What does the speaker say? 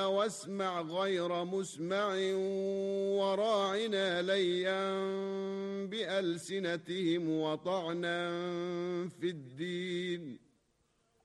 واسمع غير مسمع وراعنا ليا بألسنتهم وطعنا في الدين.